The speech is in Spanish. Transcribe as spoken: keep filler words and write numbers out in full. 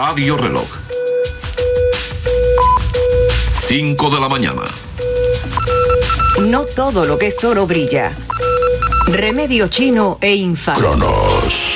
Radio Reloj. cinco de la mañana. No todo lo que es oro brilla. Remedio chino e infame. Cronos.